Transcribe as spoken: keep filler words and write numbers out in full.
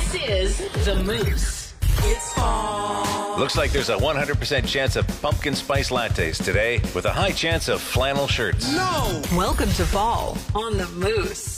This is The Moose. It's fall. Looks like there's a one hundred percent chance of pumpkin spice lattes today with a high chance of flannel shirts. No! Welcome to fall on The Moose.